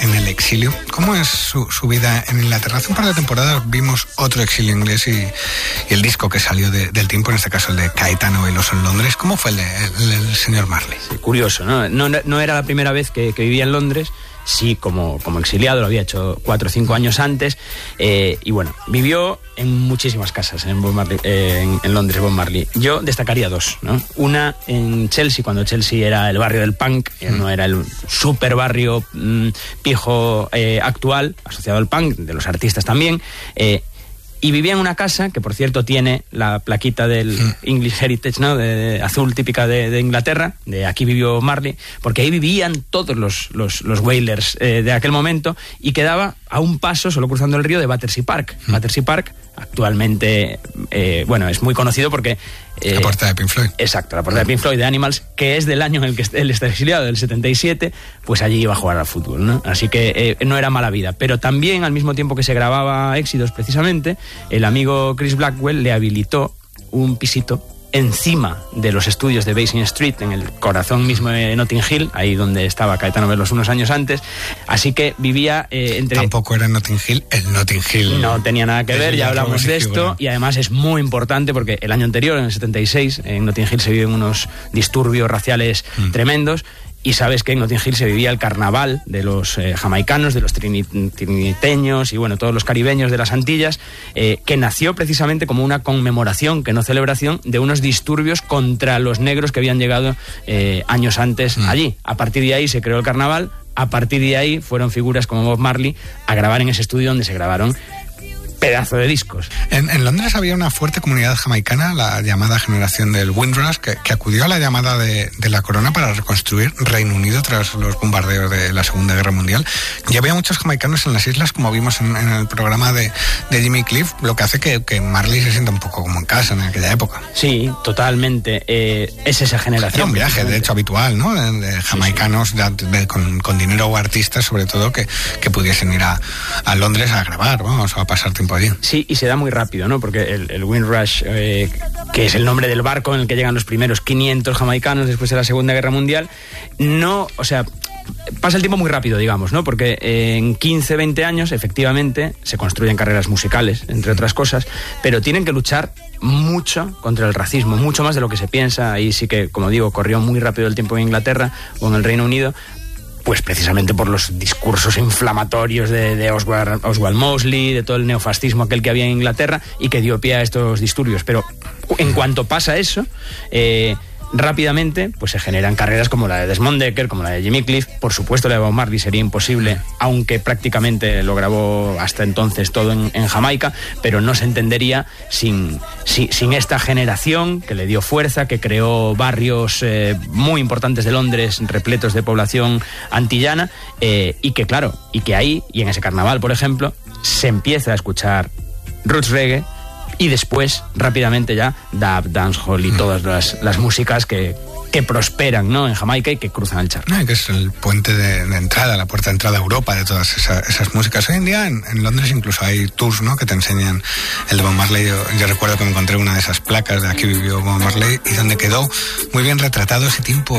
en el exilio. ¿Cómo es su vida en Inglaterra? Hace un par de temporadas vimos otro exilio inglés y el disco que salió del tiempo, en este caso el de Caetano Veloso en Londres. ¿Cómo fue el del señor Marley? Sí, curioso, ¿no? No era la primera vez que vivía en Londres. Sí, como exiliado, lo había hecho 4 o 5 años antes, y bueno, vivió en muchísimas casas en Londres, Bob Marley. Yo destacaría 2, ¿no? Una en Chelsea, cuando Chelsea era el barrio del punk, no era el super barrio pijo actual, asociado al punk, de los artistas también, y vivía en una casa que, por cierto, tiene la plaquita del English Heritage, ¿no? De azul, típica de Inglaterra, de aquí vivió Marley, porque ahí vivían todos los Wailers de aquel momento, y quedaba a un paso, solo cruzando el río, de Battersea Park. Battersea Park, actualmente, es muy conocido porque... la portada de Pink Floyd. Exacto, la portada de Pink Floyd, de Animals, que es del año en el que él está exiliado, del 77, pues allí iba a jugar al fútbol, ¿no? Así que no era mala vida. Pero también, al mismo tiempo que se grababa Éxitos, precisamente, el amigo Chris Blackwell le habilitó un pisito encima de los estudios de Basing Street, en el corazón mismo de Notting Hill, ahí donde estaba Caetano Veloso unos años antes. Así que vivía entre... Tampoco era Notting Hill, el Notting Hill. No tenía nada que ver, ya hablamos de esto, y además es muy importante porque el año anterior, en el 76, en Notting Hill se viven unos disturbios raciales tremendos. Y sabes que en Notting Hill se vivía el carnaval de los jamaicanos, de los triniteños y bueno, todos los caribeños de las Antillas, que nació precisamente como una conmemoración, que no celebración, de unos disturbios contra los negros que habían llegado años antes allí. A partir de ahí se creó el carnaval, a partir de ahí fueron figuras como Bob Marley a grabar en ese estudio donde se grabaron pedazo de discos. En Londres había una fuerte comunidad jamaicana, la llamada generación del Windrush, que acudió a la llamada de la corona para reconstruir Reino Unido tras los bombardeos de la Segunda Guerra Mundial. Y había muchos jamaicanos en las islas, como vimos en el programa de Jimmy Cliff, lo que hace que Marley se sienta un poco como en casa en aquella época. Sí, totalmente. Es esa generación. Era un viaje, de hecho, habitual, ¿no? De jamaicanos con dinero, o artistas, sobre todo, que pudiesen ir a Londres a grabar, vamos, o a pasar tiempo allí. Sí, y se da muy rápido, ¿no? Porque el Windrush, que es el nombre del barco en el que llegan los primeros 500 jamaicanos después de la Segunda Guerra Mundial, pasa el tiempo muy rápido, digamos, ¿no? Porque en 15, 20 años, efectivamente, se construyen carreras musicales, entre otras cosas, pero tienen que luchar mucho contra el racismo, mucho más de lo que se piensa. Ahí sí que, como digo, corrió muy rápido el tiempo en Inglaterra o en el Reino Unido, pues precisamente por los discursos inflamatorios de Oswald Mosley, de todo el neofascismo aquel que había en Inglaterra y que dio pie a estos disturbios. Pero en cuanto pasa eso, rápidamente pues se generan carreras como la de Desmond Dekker, como la de Jimmy Cliff. Por supuesto, la de Bob Marley sería imposible, aunque prácticamente lo grabó hasta entonces todo en Jamaica, pero no se entendería sin esta generación que le dio fuerza, que creó barrios muy importantes de Londres, repletos de población antillana, y que ahí, y en ese carnaval, por ejemplo, se empieza a escuchar roots reggae, y después, rápidamente ya, dub, dancehall y todas las músicas que prosperan, ¿no?, en Jamaica y que cruzan el charco. Que es el puente de entrada, la puerta de entrada a Europa de todas esas músicas. Hoy en día en Londres incluso hay tours, ¿no?, que te enseñan el de Bob Marley. Yo recuerdo que me encontré una de esas placas de Aquí vivió Bob Marley y donde quedó muy bien retratado ese tiempo